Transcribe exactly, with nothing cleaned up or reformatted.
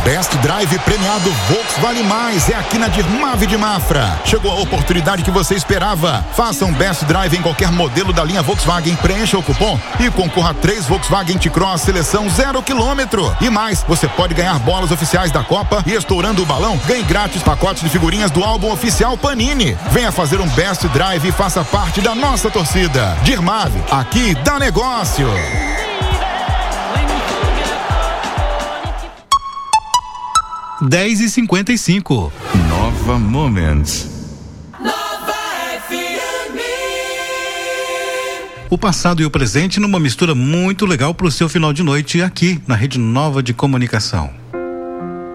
Best Drive premiado Volkswagen Mais é aqui na Dirmave de Mafra. Chegou a oportunidade que você esperava. Faça um Best Drive em qualquer modelo da linha Volkswagen, preencha o cupom e concorra a três Volkswagen T-Cross seleção zero quilômetro. E mais, você pode ganhar bolas oficiais da Copa e, estourando o balão, ganhe grátis pacotes de figurinhas do álbum oficial Panini. Venha fazer um Best Drive e faça parte da nossa torcida. Dirmave, aqui dá negócio. dez e cinquenta e cinco. Nova Moments. Nova F M. O passado e o presente numa mistura muito legal pro seu final de noite aqui na Rede Nova de Comunicação.